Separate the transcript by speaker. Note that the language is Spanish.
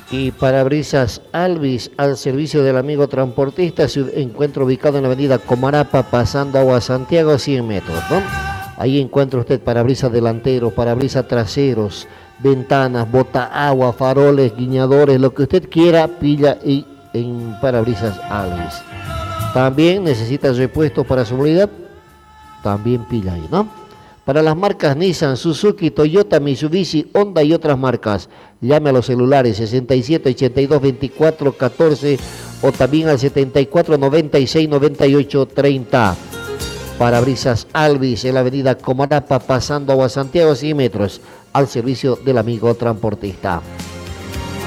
Speaker 1: Y parabrisas Alvis al servicio del amigo transportista. Se encuentra ubicado en la avenida Comarapa, pasando Agua Santiago, a 100 metros, ¿no? Ahí encuentra usted parabrisas delanteros, parabrisas traseros, ventanas, bota agua, faroles, guiñadores, lo que usted quiera, pilla y en parabrisas Alvis. También necesita repuestos para su movilidad, también pilla ahí, ¿no? Para las marcas Nissan, Suzuki, Toyota, Mitsubishi, Honda y otras marcas, llame a los celulares 67 82 24 14 o también al 74 96 98 30. Parabrisas Alvis en la avenida Comarapa, pasando Agua Santiago, 100 metros, al servicio del amigo transportista.